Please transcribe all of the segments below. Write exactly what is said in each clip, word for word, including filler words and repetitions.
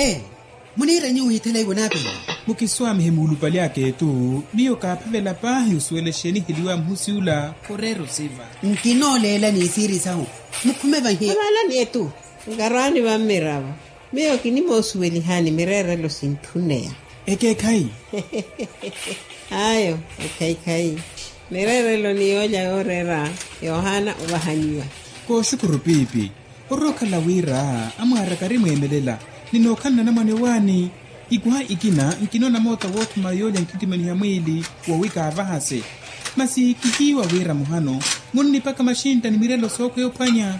Eh, munira nyu hitele gunapi. Mukiswami hemulu pali yake tu, niyo kapavela pahi uswele sheni hiliwa mhusiula korero siva. Nkinolela ni siri sahu. Mukumeva hii. Amala ni etu. Ngarani wa mirava. Meo kinimo usweli hani mirere lo sintunea. Eke kai. Ayo, eke kai. Mirere lo ni oja orera. Yohana ubahaniwa. Ko shukuru pipi. Oroka la wira, amara karimu emelela. Ninokana na manewani. Ikuha ikina, nkinona mota wotu mayoja nkitimani ya mwili, wawika avahase. Masi kihiwa wira muhano, muni nipaka mashinta ni mirelo soko yopanya.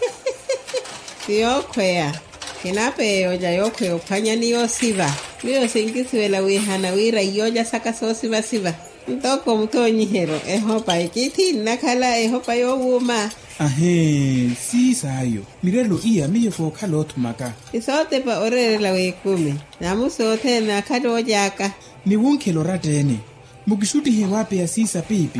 Siyokwea. Kinape yoja yokwe yopanya ni yosiva. Miyo singisiwela wihana wira yoja saka so siva siva. Ntoko mtonyi hero, ehopa ikiti nakala ehopa yowuma. Ahe, si sayo. Mirelo iya miye foka lotu maka. Isote pa orere la wekumi. Namu sote na kado jaka. Ni wunke loratene. Mukishuti hewape ya sisa pipi.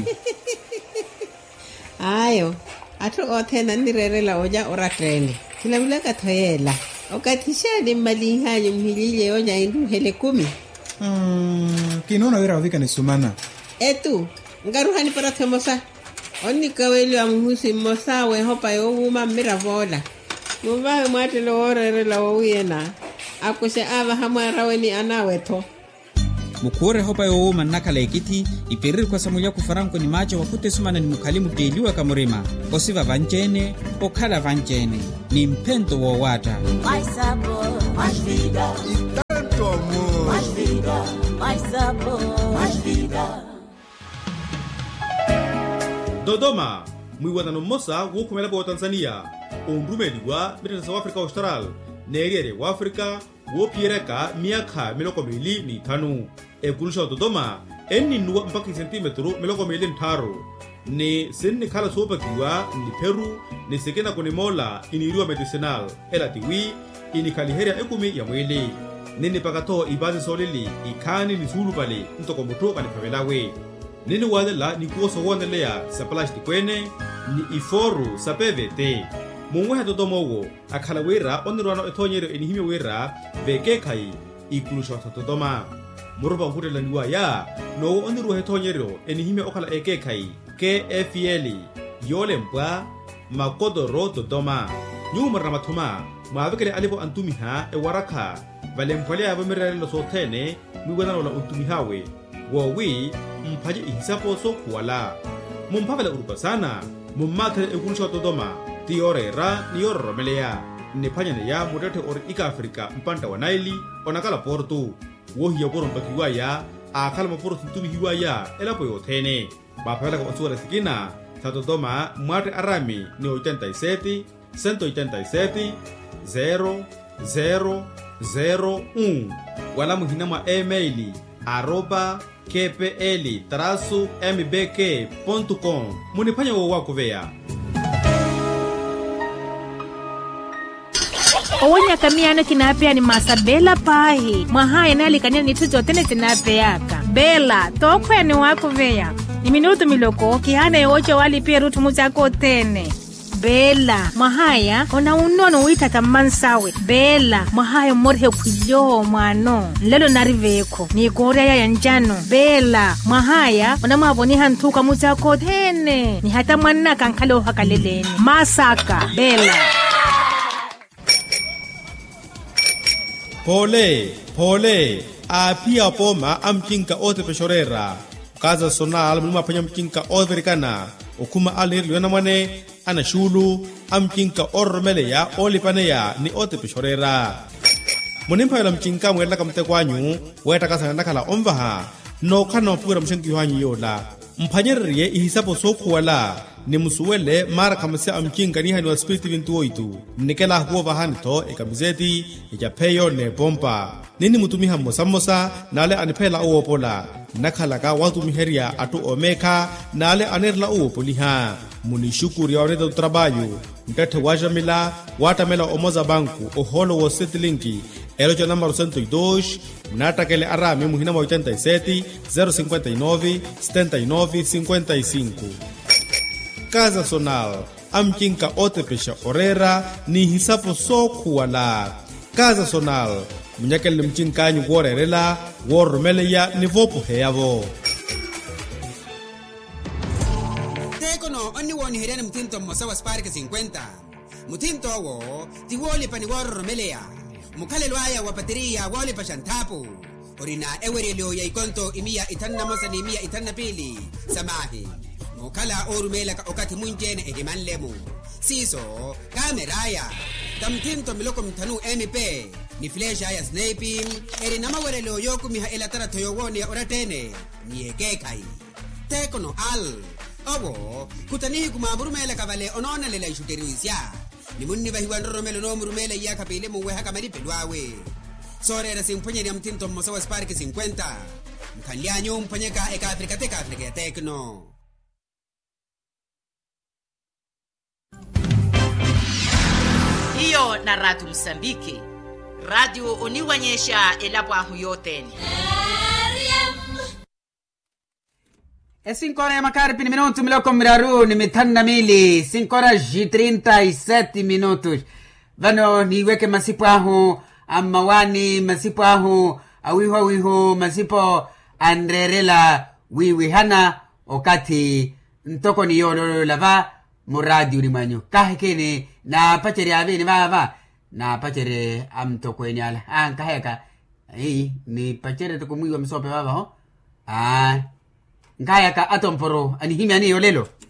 Ayo. Atu ote na nirere la oja oratene. Kila mula katoyela. Okatisha ni mali hanyo mhilile oja indu hele kumi. Hmm, kinona wira wavika ni sumana. Etu, ngaruhani para temosa. Oni kaweli wa muhusi mosa we hopa yowuma miravola. Mubahe mwate lo orere la wawiyena. Akuse ava hamara weni anaweto. Mukure hopa yowuma nakala ekiti, iperiri kwa samulia kufaranko ni macho wakute sumana ni mukalimu deliwa kamurima. Osiva vanjene, okala vanjene. Ni mpento wa wata. Mais sabor, mais vida. E tanto amor. Mais vida, mais sabor, mais vida. Dodoma, mwiwadano mosa wukumela kwa Tanzania. Undumeli wa Mirata South Africa Austral. Neriere wa Afrika, wopiereka miaka miloko mili ni tanu. Ekulusha Dodoma, eni nuwa mpaki centimetro miloko mili ntaro. Ni sini kala sopa kiwa, ni Peru, ni sekena kone mola, iniriwa medicinal. Ela tiwi, ini kaliheria ekumi ya mwili. Nini pakato ibazi solili, ikani ni suru bali, ntoko muto kanipamelawe. Nini wadela ni kuoso wandelea sa plasti kwene, ni iforu sa P V T. Mungweha Dodomogo, akala wera onirwana etonyero enihime wera, veke kai, ikulusha Dodoma. Murupa hutela niwa ya, no onirwa etonyero enihime okala eke kai, K F L, yole mbwa, makodoro Dodoma. Nyuma ramatuma, maavekele alipo antumiha e waraka, vale mpwale ya vamirele lo sotene, miwena lola untumihawe. Wawi, mpaje ihisapo so kuwala. Mumpavela urupa sana, mummatele ekulusha Dodoma, ti orera ni orromelea. Nepanya ne ya mudete ori ika Afrika mpanta wa Naili, onakala portu. Wohi ya poro mpakiwa ya, akala maporo tuntumi hiwa ya, elapo yotene. Bapavela kwa onsuwa resikina, sa Dodoma, mwate arami ni ochenta y siete, ciento ochenta y siete, zero, zero, zero, un. Wala muhinama emaili, arroba, kpl traço m b k ponto com. Munipanya wa wako vea. Owonya kamiano kinapea ni masa bela pahi. Mahaya nali kanyana ni tuzo tene tinapeaka. Bela, tokwe ni wako vea. Ni minuto miloko, kihana yoche wali pia rutu muzako tene. Bela, mahaya, ona unono wita tamansawe. Bela, mahaya morhe kuyo mwano. Lelo nariveko, ni korea ya njano. Bela, mahaya, ona maboni hantuka muzako tene. Ni hata mwana kankalo hakaleleni. Masaka, Bela. Pole, pole, apia poma amkinka ote peshorera. Kaza sonal mlima panya mkinka overikana. Okuma alir liwana mwane, ana shulu, amkinka ormele ya olipane ya ni ote peshorera. Munimpa yala mkinka mwela kamte kwanyu, weta kasa nakala omvaha, no kano pura mshenki yuhanyi yola. Mpanyeriye ihisapo soku wala, ni musuwele mara kamase amkinka ni hani wa spiriti vintu oitu. Nikela huwa vahanito, ekamizeti, ejapeyo ne pompa. Nini mutumiha mosa mosa, nale anipela uwo pola. Nakalaka watu miheria atu omeka, nale anerla uwo poliha. Munishukuri ya oreda utrabayo. Mtete wajamila, watamela omoza banku, oholo wo setilinki. Elojo numero cento y dos, natakele arame muhinama ochenta y siete, zero cincuenta y nueve, setenta y nueve, cincuenta y cinco. Casa Sonal, amkinka ote pesha orera, ni hisapo so kuwala. Casa Sonal, munyakele mchinkanyi worerela worumeleya ni vopuheyavo tekono onni woni herene mutinto mosa wa spark cincuenta mutinto wo ti wole pani worumeleya mukale lwaya wa bateria wole pa shantapu orina ewerelio ya ikonto imia itanna mosa ni imia itanna pili samahi mukala orumela ka okati munjene ehimanlemu siso kameraya tamtinto miloko mtanu M P ni flecha ya sniping eri nama werelio yoku miha elatara toyowoni ya oratene ni ekekai tekono al owo kutanihi kumamurumela kavale onona lela ishuteruisya ni munni bahiwanromelo no murumela ya kapile muwe haka malipelwawe sorera simponyeni ya mtinto mosa wa spark cincuenta mkalianyo mponyeka eka Afrika teka Afrika ya tekno. Hiyo na Radio Msambiki radio uniwanyesha elapwa huyoteni É cinco horas, Macarpi, minuto, milhão com miraru, ni mitanda mili, cinco horas e trinta e sete minutos. Vano, ni weke masipo ahu, amawani, masipo ahu, awiho awiho, masipo andrerela, wiwihana, okati, ntoko ni yolo lava, muradi urimanyo. Kahe kene, na pachere ave ni va va, na pachere am toko enyala. Ah, kahe ka, eh, ni pachere toko mwiwa msope vava ho. Ah, ngaya ka atomporo anihimi ani yolelo